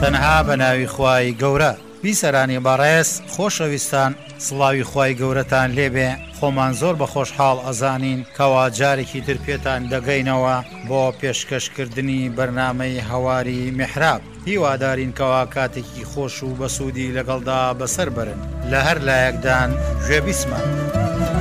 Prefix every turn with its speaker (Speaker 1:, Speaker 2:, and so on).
Speaker 1: تەنها بە ناوی خوای گەورە. بیسەرانی بەڕێز خۆشەویستان، سڵاوی خوای گەورەتان لێبێ. خۆمان زۆر بە خۆشحاڵ ئەزانین کەوا جارێکی تر پێتان دەگەینەوە بۆ پێشکەشکردنی بەرنامەی هەواری میحراب. هیوادارین کەوا کاتێکی خۆش و بەسوودی لەگەڵدا بەسەر برن. لە هەر لایەکدان گوێ بیسمان.